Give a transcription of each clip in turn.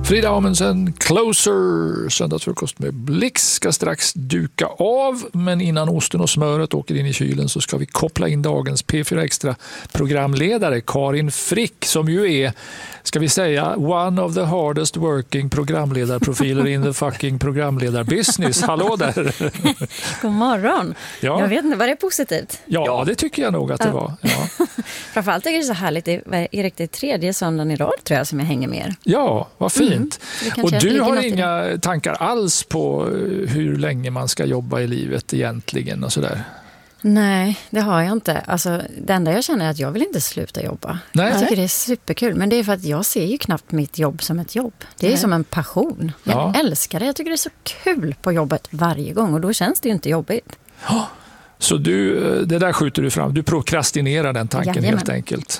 Frida Amundsen, Closer, söndagsfrukost med Blix ska strax duka av. Men innan osten och smöret åker in i kylen så ska vi koppla in dagens P4 Extra programledare Karin Frick, som ju är, ska vi säga, one of the hardest working programledarprofiler in the fucking programledarbusiness. Hallå där! God morgon! Ja. Jag vet inte, var det positivt? Ja, det tycker jag nog att det var. Ja. Framförallt är det så härligt, det är riktigt tredje söndagen i rad tror jag som jag hänger med er. Ja, vad fint. Och du har inga tankar alls på hur länge man ska jobba i livet egentligen och sådär? Nej, det har jag inte. Alltså, det enda jag känner är att jag vill inte sluta jobba. Nej. Jag tycker det är superkul. Men det är för att jag ser ju knappt mitt jobb som ett jobb. Det är som en passion. Jag älskar det. Jag tycker det är så kul på jobbet varje gång. Och då känns det ju inte jobbigt. Ja. Så det där skjuter du fram. Du prokrastinerar den tanken helt enkelt.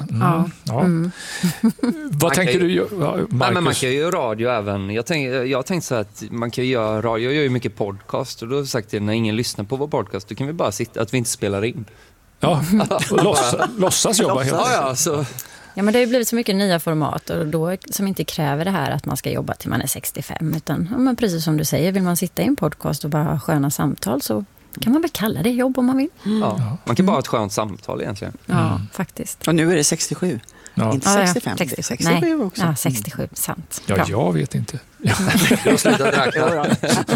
Vad tänker du, Marcus? Men man kan ju göra radio även. Jag tänkte så att man kan göra radio. Jag gör ju mycket podcast. Och då har jag sagt att när ingen lyssnar på vår podcast, då kan vi bara sitta, att vi inte spelar in. Ja, låtsas jobba helt enkelt. Ja, så... Ja, men det har ju blivit så mycket nya format och då som inte kräver det här att man ska jobba till man är 65. Utan men precis som du säger, vill man sitta i en podcast och bara ha sköna samtal så kan man väl kalla det jobb om man vill. Ja, man kan bara ha ett skönt samtal egentligen. Ja, faktiskt. Och nu är det 67. Ja. Inte 65, det är 67 också. Ja, 67, sant. Ja, jag vet inte. Jag slutar räkna.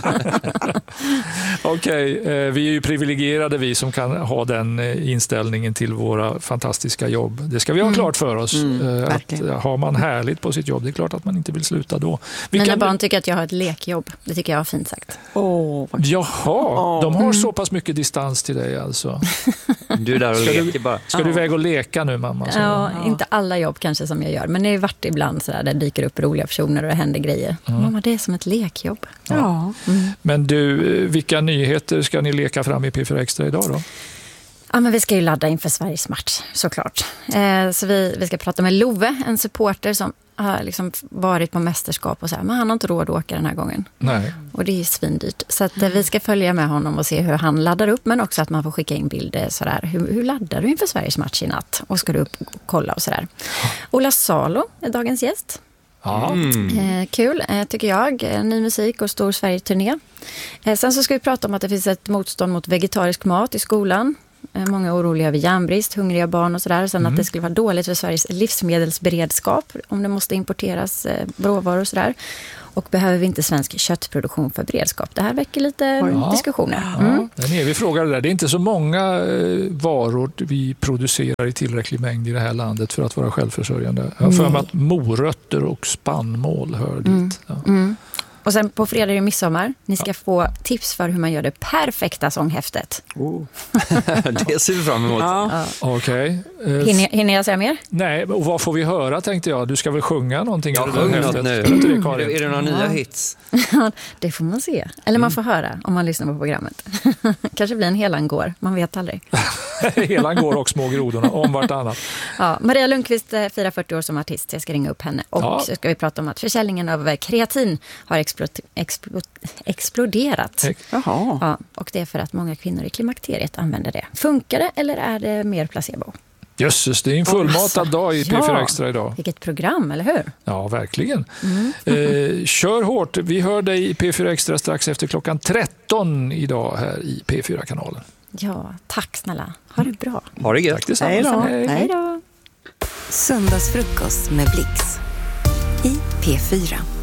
Okej, vi är ju privilegierade vi som kan ha den inställningen till våra fantastiska jobb. Det ska vi ha klart för oss. Att har man härligt på sitt jobb, det är klart att man inte vill sluta då. Mina barn tycker att jag har ett lekjobb. Det tycker jag är fint sagt. Jaha, de har så pass mycket distans till dig alltså. Du är där och leker bara. Ska du iväg och leka nu, mamma? Ja, inte alla jobb kanske som jag gör. Men det är vart ibland så där det dyker upp roliga personer och det händer grejer. Mamma, det är som ett lekjobb. Ja. Men du, vilka nyheter ska ni leka fram i P4 Extra idag då? Ja, men vi ska ju ladda inför Sveriges match, såklart. Så vi ska prata med Love, en supporter som har liksom varit på mästerskap och så här, men han har inte råd att åka den här gången. Nej. Och det är svindyrt. Så att vi ska följa med honom och se hur han laddar upp, men också att man får skicka in bilder sådär. Hur laddar du inför Sveriges match i natt? Och ska du upp och kolla och sådär. Ola Salo är dagens gäst. Kul, tycker jag. Ny musik och stor Sverige-turné. Sen så ska vi prata om att det finns ett motstånd mot vegetarisk mat i skolan. Många är oroliga över järnbrist, hungriga barn och sådär. Sen att det skulle vara dåligt för Sveriges livsmedelsberedskap om det måste importeras råvaror och sådär. Och behöver vi inte svensk köttproduktion för beredskap? Det här väcker lite diskussioner. Den är vi frågade där. Det är inte så många varor vi producerar i tillräcklig mängd i det här landet för att vara självförsörjande. Jag har för mig att morötter och spannmål hör dit. Ja. Och sen på fredag är det midsommar. Ni ska få tips för hur man gör det perfekta sånghäftet. Det ser vi fram emot. Okej. Hinner jag säga mer? Nej, och vad får vi höra tänkte jag? Du ska väl sjunga någonting? Jag sjunger något nu. Är det några nya hits? Det får man se. Eller man får höra om man lyssnar på programmet. Kanske blir en helan går. Man vet aldrig. Helan går och små grodorna om vartannat. Ja, Maria Lundqvist firar 40 år som artist. Jag ska ringa upp henne. Och så ska vi prata om att försäljningen av kreatin har exploderat. Ja, och det är för att många kvinnor i klimakteriet använder det. Funkar det eller är det mer placebo? Jösses, det är en fullmatad dag i P4 Extra idag. Vilket program, eller hur? Ja, verkligen. Kör hårt. Vi hör dig i P4 Extra strax efter klockan 13 idag här i P4-kanalen. Ja, tack snälla. Ha det bra. Ha det gött. Tack detsamma. Hej då. Söndagsfrukost med Blix i P4.